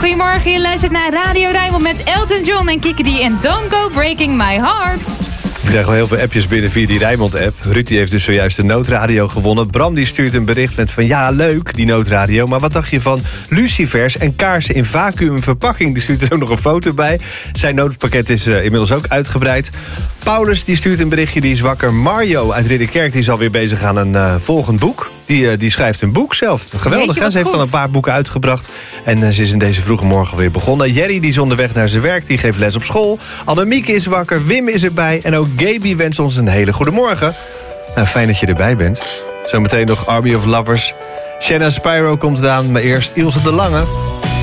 Goedemorgen, je luistert naar Radio Rijnmond met Elton John en Kiki D en Don't Go Breaking My Heart. We krijgen wel heel veel appjes binnen via die Rijnmond-app. Ruud heeft dus zojuist de noodradio gewonnen. Bram die stuurt een bericht met van ja, leuk, die noodradio. Maar wat dacht je van lucifers en kaarsen in vacuümverpakking? Die stuurt er ook nog een foto bij. Zijn noodpakket is inmiddels ook uitgebreid. Paulus die stuurt een berichtje, die is wakker. Mario uit Ridderkerk die is alweer bezig aan een volgend boek. Die schrijft een boek zelf. Geweldig, hè? Ze heeft al een paar boeken uitgebracht. En ze is in deze vroege morgen weer begonnen. Jerry die is onderweg naar zijn werk, die geeft les op school. Annemieke is wakker, Wim is erbij. En ook Gaby wenst ons een hele goede morgen. Nou, fijn dat je erbij bent. Zometeen nog Army of Lovers. Shanna Spyro komt eraan, maar eerst Ilse de Lange.